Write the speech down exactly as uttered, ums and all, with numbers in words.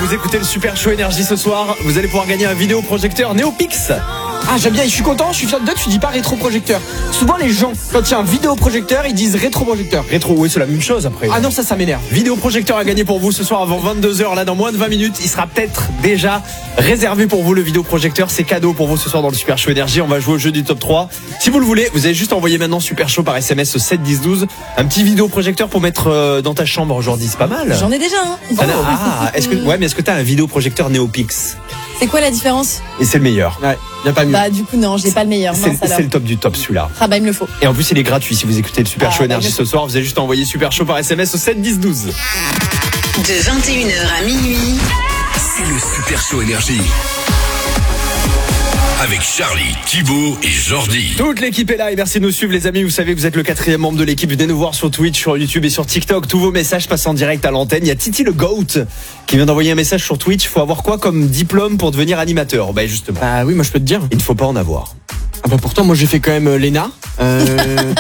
vous écoutez le Super Show Énergie ce soir. Vous allez pouvoir gagner un vidéoprojecteur Neopix. Ah, j'aime bien, je suis content, je suis fier de toi, tu dis pas rétroprojecteur. Souvent les gens, quand il y a un vidéoprojecteur, ils disent rétroprojecteur. Rétro, oui, c'est la même chose après. Ah non, ça, ça m'énerve. Vidéoprojecteur à gagner pour vous ce soir avant vingt-deux heures. Là, dans moins de vingt minutes, il sera peut-être déjà réservé pour vous le vidéoprojecteur. C'est cadeau pour vous ce soir dans le Super Show Énergie. On va jouer au jeu du top trois. Si vous le voulez, vous allez juste envoyer maintenant Super Show par S M S au sept dix douze. Un petit vidéoprojecteur pour mettre euh, dans ta chambre aujourd'hui, c'est pas mal. J'en ai déjà un. Ah, ah, est-ce que, ouais, mais est-ce que t'as un vidéoprojecteur Neopix? C'est quoi la différence? Et c'est le meilleur. Ouais, y a pas mieux. Bah du coup non, j'ai pas le meilleur. C'est, Mince, alors. c'est le top du top celui-là. Ah bah il me le faut. Et en plus il est gratuit si vous écoutez le Super Ah, Show bah, Énergie je- ce soir. Vous allez juste envoyer Super Show par S M S au sept dix douze. De vingt et une heures à minuit, C'est le Super Show Énergie. Avec Charlie, Thibaut et Jordi. Toute l'équipe est là et merci de nous suivre les amis. Vous savez que vous êtes le quatrième membre de l'équipe. Venez nous voir sur Twitch, sur YouTube et sur TikTok. Tous vos messages passent en direct à l'antenne. Il y a Titi le Goat qui vient d'envoyer un message sur Twitch. Il faut avoir quoi comme diplôme pour devenir animateur? Bah justement, Bah oui, moi je peux te dire. il ne faut pas en avoir. Ah bah pourtant, moi j'ai fait quand même euh, l'E N A. Euh...